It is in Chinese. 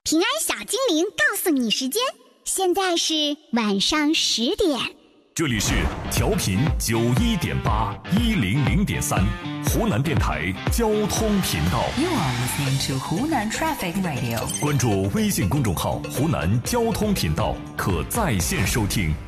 平安小精灵告诉你时间，现在是晚上10点。 这里是调频91.8、100.3湖南电台交通频道。 You are listening to 湖南 Traffic Radio。 关注微信公众号“湖南交通频道”，可在线收听。